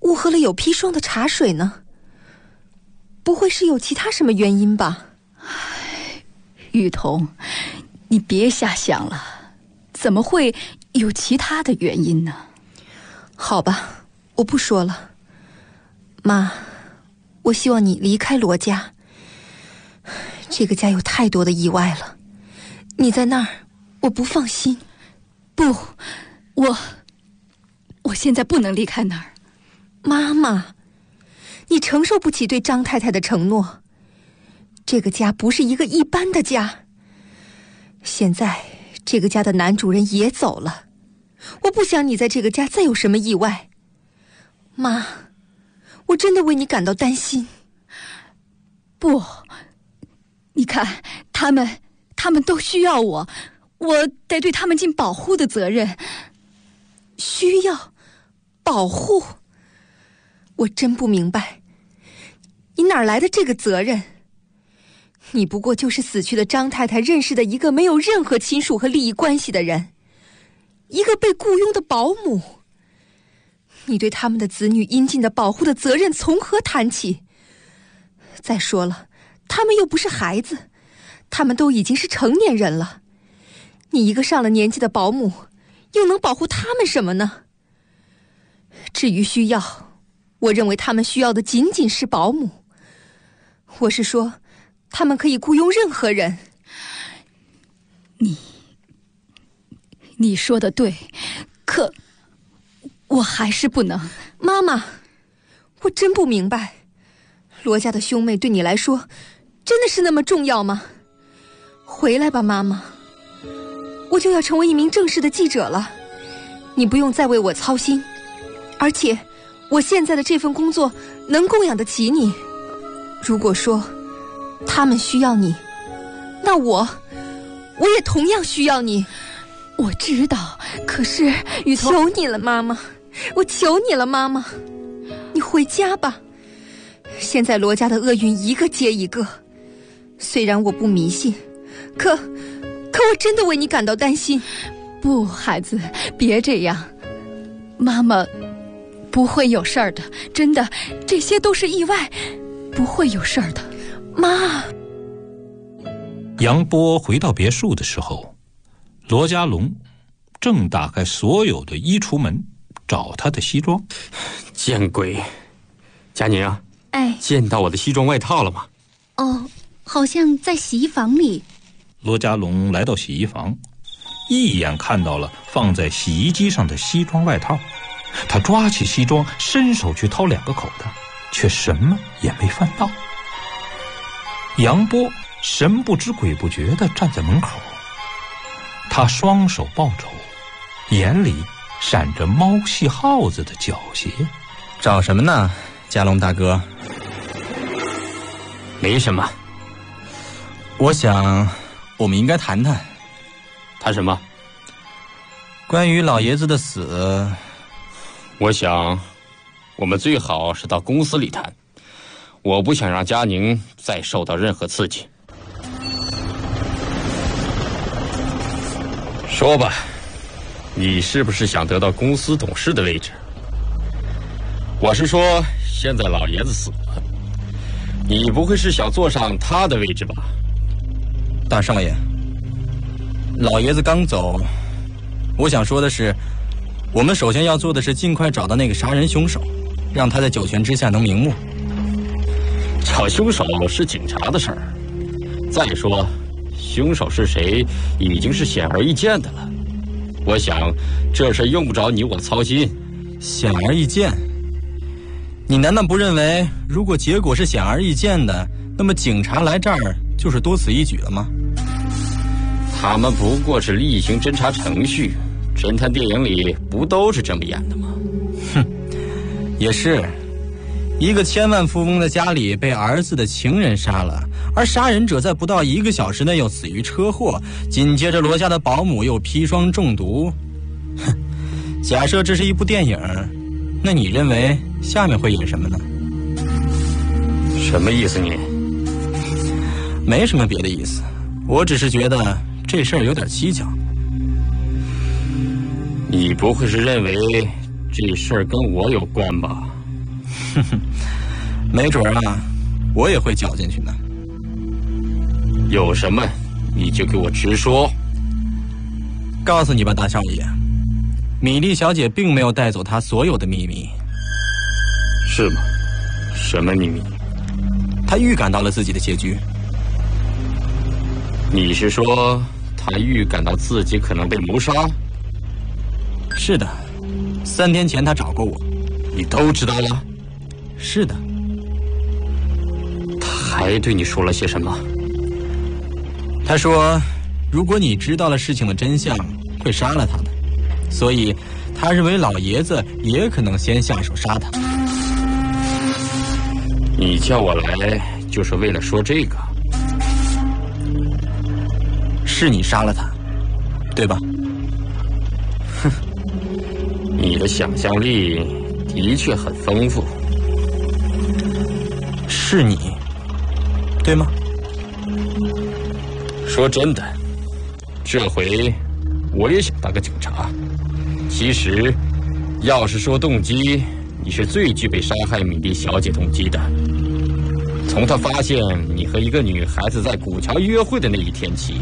误喝了有砒霜的茶水呢？不会是有其他什么原因吧？ 雨桐，你别瞎想了，怎么会有其他的原因呢？ 好吧，我不说了。妈，我希望你离开罗家。这个家有太多的意外了，你在那儿，我不放心。 不，我现在不能离开那儿。 妈妈，你承受不起对张太太的承诺。这个家不是一个一般的家。现在这个家的男主人也走了，我不想你在这个家再有什么意外。妈，我真的为你感到担心。 不，你看他们都需要我，我得对他们尽保护的责任。 需要保护？我真不明白，你哪来的这个责任？你不过就是死去的张太太认识的一个没有任何亲属和利益关系的人，一个被雇佣的保姆。你对他们的子女应尽的保护的责任从何谈起？再说了，他们又不是孩子，他们都已经是成年人了。你一个上了年纪的保姆，又能保护他们什么呢？至于需要，我认为他们需要的仅仅是保姆。我是说，他们可以雇佣任何人。 你说的对，可我还是不能。 妈妈，我真不明白，罗家的兄妹对你来说真的是那么重要吗？回来吧，妈妈，我就要成为一名正式的记者了，你不用再为我操心，而且我现在的这份工作能供养得起你。如果说他们需要你，那我也同样需要你。 我知道，可是雨桐， 求你了，妈妈，我求你了，妈妈，你回家吧。现在罗家的厄运一个接一个，虽然我不迷信，可我真的为你感到担心。 不，孩子，别这样，妈妈不会有事儿的，真的，这些都是意外，不会有事儿的。 妈。 杨波回到别墅的时候，罗家龙正打开所有的衣橱门找他的西装。 见鬼！佳宁啊，见到我的西装外套了吗？ 哦，好像在洗衣房里。 罗家龙来到洗衣房，一眼看到了放在洗衣机上的西装外套，他抓起西装，伸手去掏两个口袋，却什么也没翻到。杨波神不知鬼不觉地站在门口，他双手抱肘，眼里闪着猫系耗子的狡黠。 找什么呢，家龙大哥？ 没什么。 我想我们应该谈谈。 谈什么？ 关于老爷子的死。 我想我们最好是到公司里谈，我不想让佳宁再受到任何刺激。说吧，你是不是想得到公司董事的位置？我是说，现在老爷子死了，你不会是想坐上他的位置吧？ 大少爷，老爷子刚走，我想说的是，我们首先要做的是尽快找到那个杀人凶手，让他在九泉之下能瞑目。 找凶手是警察的事儿，再说凶手是谁已经是显而易见的了，我想这事用不着你我操心。 显而易见？你难道不认为如果结果是显而易见的，那么警察来这儿就是多此一举了吗？ 他们不过是例行侦查程序，侦探电影里不都是这么演的吗？ 哼，也是。一个千万富翁的家里被儿子的情人杀了，而杀人者在不到1个小时内又死于车祸，紧接着罗家的保姆又砒霜中毒。哼，假设这是一部电影，那你认为下面会演什么呢？ 什么意思你？ 没什么别的意思，我只是觉得这事儿有点蹊跷。 你不会是认为这事儿跟我有关吧？ 没准啊，我也会搅进去呢。 有什么你就给我直说。 告诉你吧，大少爷，米莉小姐并没有带走她所有的秘密。 是吗？什么秘密？ 她预感到了自己的结局。 你是说她预感到自己可能被谋杀？ 是的，3天前她找过我。 你都知道了？ 是的。 她还对你说了些什么？ 她说，如果你知道了事情的真相，会杀了她的，所以她认为老爷子也可能先下手杀她。 你叫我来就是为了说这个？ 是你杀了他，对吧？ 哼，你的想象力的确很丰富。 是你，对吗？ 说真的，这回我也想当个警察。其实，要是说动机，你是最具备杀害米莉小姐动机的。从她发现你和一个女孩子在古桥约会的那一天起。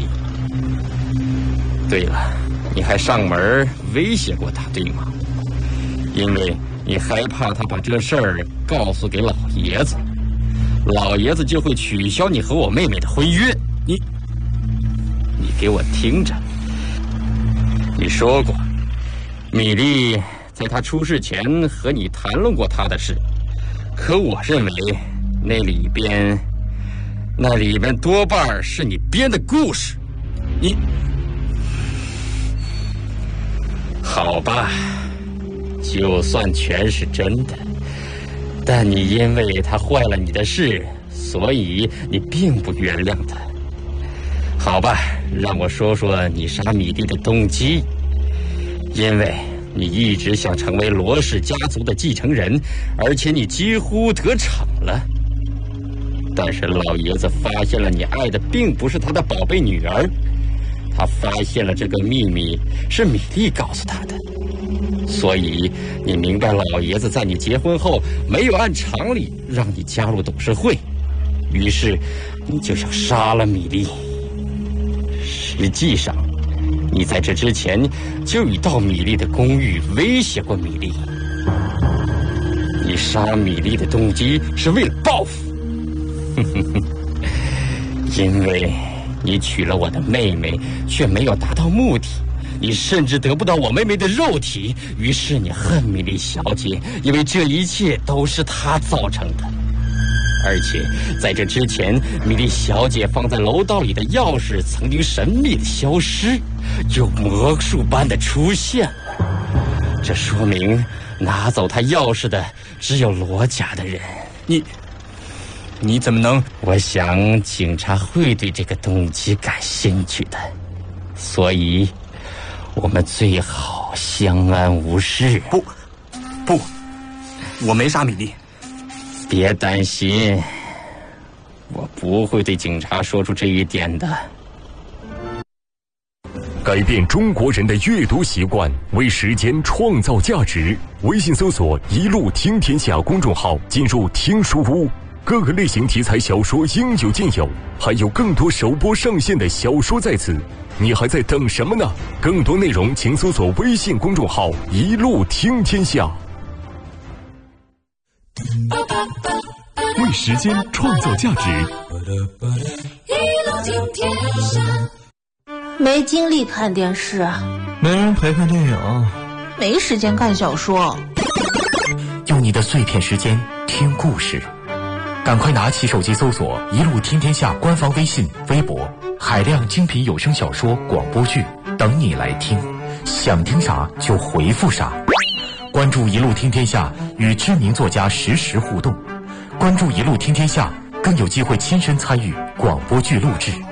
对了，你还上门威胁过她，对吗？因为你害怕她把这事儿告诉给老爷子，老爷子就会取消你和我妹妹的婚约。你给我听着，你说过，米莉在她出事前和你谈论过她的事，可我认为那里边多半是你编的故事。你好吧，就算全是真的，但你因为他坏了你的事，所以你并不原谅他。好吧，让我说说你杀米莉的动机。因为你一直想成为罗氏家族的继承人，而且你几乎得逞了。但是老爷子发现了你爱的并不是他的宝贝女儿，他发现了这个秘密是米莉告诉他的，所以你明白老爷子在你结婚后没有按常理让你加入董事会，于是你就想杀了米莉。实际上你在这之前就已到米莉的公寓威胁过米莉。你杀米莉的动机是为了报复。因为你娶了我的妹妹，却没有达到目的，你甚至得不到我妹妹的肉体，于是你恨米莉小姐，因为这一切都是她造成的。而且在这之前，米莉小姐放在楼道里的钥匙曾经神秘的消失，又魔术般的出现了。这说明拿走她钥匙的只有罗家的人。你怎么能？我想警察会对这个动机感兴趣的，所以我们最好相安无事。 不，我没杀米莉。 别担心，我不会对警察说出这一点的。 改变中国人的阅读习惯，为时间创造价值。微信搜索“一路听天下”公众号，进入听书屋，各个类型题材小说应有尽有，还有更多首播上线的小说在此，你还在等什么呢？更多内容请搜索微信公众号“一路听天下”。为时间创造价值。 没精力看电视， 没人陪看电影， 没时间看小说。 用你的碎片时间听故事，赶快拿起手机搜索“一路听天下”官方微信、微博，海量精品有声小说、广播剧等你来听，想听啥就回复啥。关注“一路听天下”，与知名作家实时互动。关注“一路听天下”，更有机会亲身参与广播剧录制。